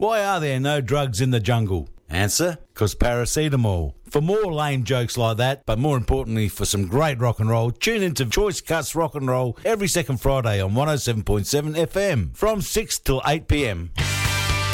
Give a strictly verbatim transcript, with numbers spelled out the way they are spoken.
Why are there no drugs in the jungle? Answer, because paracetamol. For more lame jokes like that, but more importantly for some great rock and roll, tune into Choice Cuts Rock and Roll every second Friday on one oh seven point seven F M from six till eight p m.